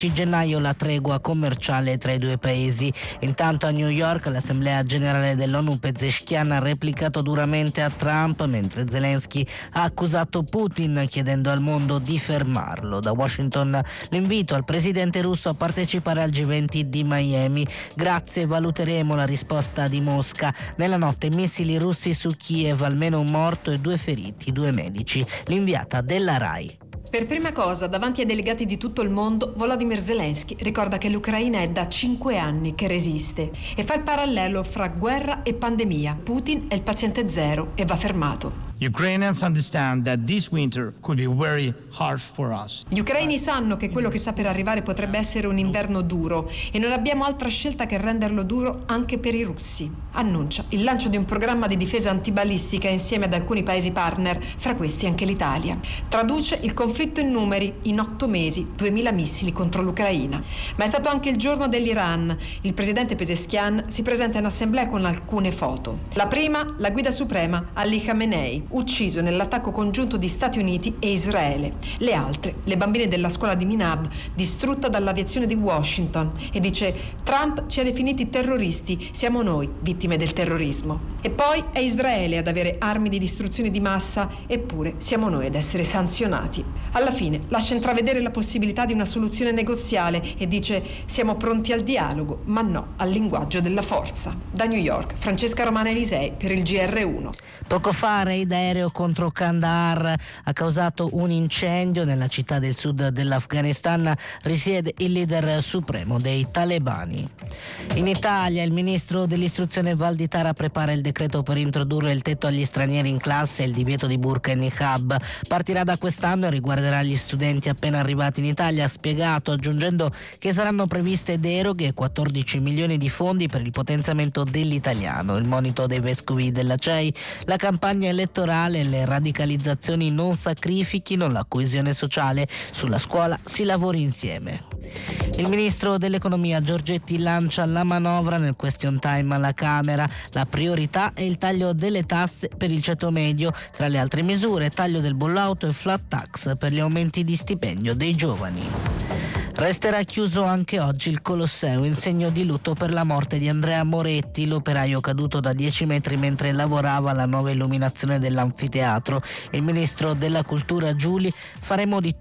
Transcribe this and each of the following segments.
gennaio la tregua commerciale tra i due paesi. Intanto a New York l'Assemblea Generale dell'ONU Pezeshkian ha replicato duramente a Trump, mentre Zelensky ha accusato Putin chiedendo al mondo di fermarlo. Da Washington l'invito al presidente russo a partecipare al G20 di Miami. Grazie, valuteremo la risposta di Mosca. Nella notte missili russi su Kiev, almeno un morto e 2 feriti, 2 medici. L'inviata della RAI. Per prima cosa, davanti ai delegati di tutto il mondo, Volodymyr Zelensky ricorda che l'Ucraina è da 5 anni che resiste e fa il parallelo fra guerra e pandemia. Putin è il paziente zero e va fermato. Ukrainians understand that this winter could be very harsh for us. Gli ucraini sanno che quello che sta per arrivare potrebbe essere un inverno duro e non abbiamo altra scelta che renderlo duro anche per i russi. Annuncia il lancio di un programma di difesa antibalistica insieme ad alcuni paesi partner, fra questi anche l'Italia. Traduce il conflitto in numeri: in 8 mesi 2000 missili contro l'Ucraina. Ma è stato anche il giorno dell'Iran. Il presidente Pezeshkian si presenta in assemblea con alcune foto. La prima, la guida suprema, Ali Khamenei, ucciso nell'attacco congiunto di Stati Uniti e Israele. Le altre, le bambine della scuola di Minab, distrutta dall'aviazione di Washington. E dice: Trump ci ha definiti terroristi, siamo noi vittime del terrorismo. E poi è Israele ad avere armi di distruzione di massa, eppure siamo noi ad essere sanzionati. Alla fine lascia intravedere la possibilità di una soluzione negoziale e dice: siamo pronti al dialogo, ma no al linguaggio della forza. Da New York, Francesca Romana Elisei per il GR1. Poco fa raid aereo contro Kandahar ha causato un incendio. Nella città del sud dell'Afghanistan risiede il leader supremo dei talebani. In Italia il ministro dell'istruzione Valditara prepara il decreto per introdurre il tetto agli stranieri in classe e il divieto di burqa e niqab. Partirà da quest'anno e riguarderà gli studenti appena arrivati in Italia, ha spiegato, aggiungendo che saranno previste deroghe e 14 milioni di fondi per il potenziamento dell'italiano, il monito dei vescovi della CEI, la campagna elettorale e le radicalizzazioni non sacrifichino la coesione sociale, sulla scuola si lavori insieme. Il ministro dell'economia Giorgetti lancia la manovra nel question time alla Camera. La priorità è il taglio delle tasse per il ceto medio, tra le altre misure taglio del bollo auto e flat tax per gli aumenti di stipendio dei giovani. Resterà chiuso anche oggi il Colosseo in segno di lutto per la morte di Andrea Moretti, l'operaio caduto da 10 metri mentre lavorava alla nuova illuminazione dell'anfiteatro. Il ministro della cultura Giuli: faremo di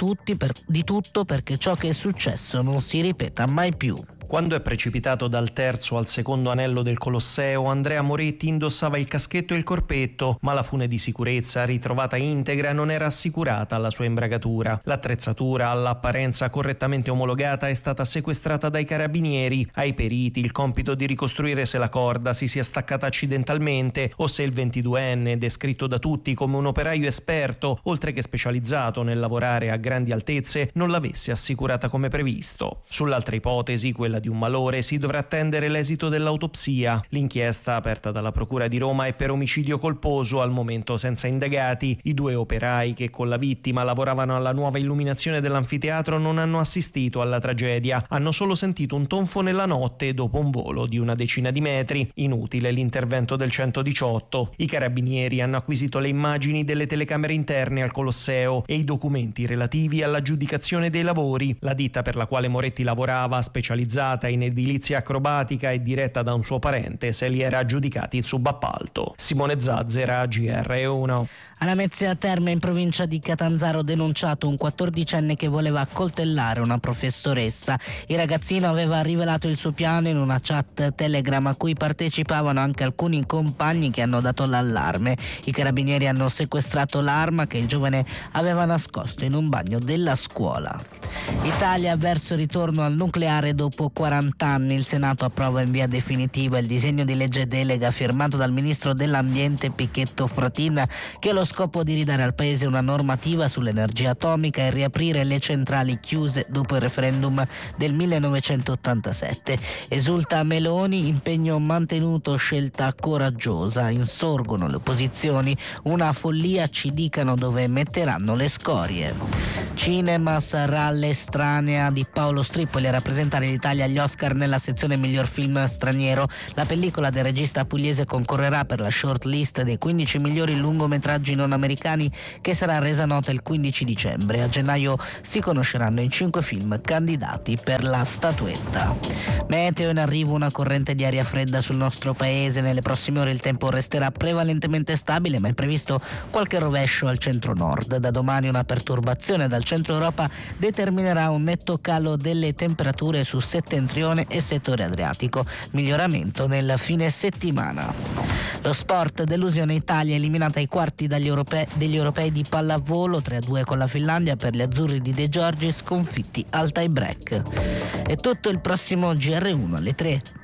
tutto perché ciò che è successo non si ripeta mai più. Quando è precipitato dal terzo al secondo anello del Colosseo, Andrea Moretti indossava il caschetto e il corpetto, ma la fune di sicurezza, ritrovata integra, non era assicurata alla sua imbragatura. L'attrezzatura, all'apparenza correttamente omologata, è stata sequestrata dai carabinieri. Ai periti il compito di ricostruire se la corda si sia staccata accidentalmente o se il 22enne, descritto da tutti come un operaio esperto, oltre che specializzato nel lavorare a grandi altezze, non l'avesse assicurata come previsto. Sull'altra ipotesi, quella di un malore, si dovrà attendere l'esito dell'autopsia. L'inchiesta aperta dalla Procura di Roma è per omicidio colposo, al momento senza indagati. I 2 operai che con la vittima lavoravano alla nuova illuminazione dell'anfiteatro non hanno assistito alla tragedia, hanno solo sentito un tonfo nella notte dopo un volo di una decina di metri. Inutile l'intervento del 118. I carabinieri hanno acquisito le immagini delle telecamere interne al Colosseo e i documenti relativi all'aggiudicazione dei lavori. La ditta per la quale Moretti lavorava, specializzata in edilizia acrobatica e diretta da un suo parente, se li era aggiudicati il subappalto. Simone Zazzera, GR1. A Lamezia Terme, in provincia di Catanzaro, denunciato un 14enne che voleva accoltellare una professoressa. Il ragazzino aveva rivelato il suo piano in una chat Telegram a cui partecipavano anche alcuni compagni che hanno dato l'allarme. I carabinieri hanno sequestrato l'arma che il giovane aveva nascosto in un bagno della scuola. Italia verso ritorno al nucleare dopo 40 anni. Il Senato approva in via definitiva il disegno di legge delega firmato dal ministro dell'Ambiente Pichetto Fratin, che ha lo scopo di ridare al Paese una normativa sull'energia atomica e riaprire le centrali chiuse dopo il referendum del 1987. Esulta Meloni: impegno mantenuto, scelta coraggiosa. Insorgono le opposizioni, una follia, ci dicano dove metteranno le scorie. Cinema sarà all'estate. estranea di Paolo Strippoli a rappresentare l'Italia agli Oscar nella sezione miglior film straniero. La pellicola del regista pugliese concorrerà per la short list dei 15 migliori lungometraggi non americani che sarà resa nota il 15 dicembre. A gennaio si conosceranno in 5 film candidati per la statuetta. Meteo: in arrivo una corrente di aria fredda sul nostro paese. Nelle prossime ore il tempo resterà prevalentemente stabile, ma è previsto qualche rovescio al centro-nord. Da domani una perturbazione dal centro Europa determinerà un netto calo delle temperature su settentrione e settore adriatico, miglioramento nel fine settimana. Lo sport: delusione Italia, eliminata ai quarti degli europei di pallavolo, 3-2 con la Finlandia per gli azzurri di De Giorgi, sconfitti al tie break. È tutto, il prossimo GR1 alle 3.